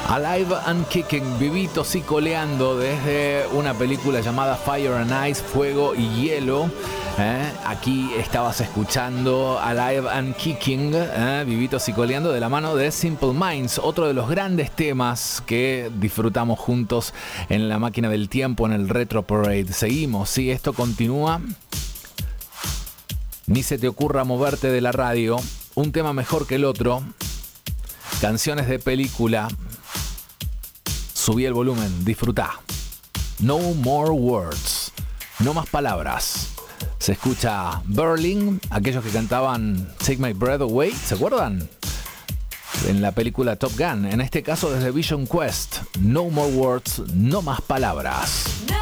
Alive and Kicking, vivitos y coleando desde una película llamada Fire and Ice, Fuego y Hielo. Aquí estabas escuchando Alive and Kicking, vivitos y coleando de la mano de Simple Minds, otro de los grandes temas que disfrutamos juntos en la máquina del tiempo, en el Retro Parade. Seguimos, sí, esto continúa. Ni se te ocurra moverte de la radio, un tema mejor que el otro, canciones de película. Subí el volumen, disfrutá. No more words, no más palabras. Se escucha Berlin, aquellos que cantaban Take My Breath Away, ¿se acuerdan? En la película Top Gun, en este caso desde Vision Quest. No more words, no más palabras.